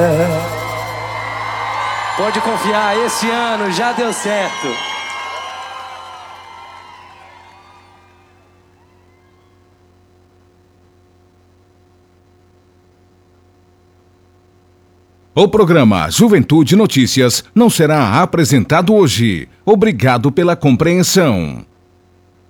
Pode confiar, esse ano já deu certo. O programa Juventude Notícias não será apresentado hoje. Obrigado pela compreensão.